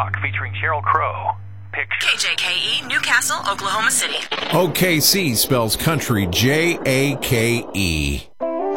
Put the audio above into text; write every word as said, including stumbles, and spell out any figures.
Rock featuring Sheryl Crow. Picture. K J K E, Newcastle, Oklahoma City. O K C spells country J A K E.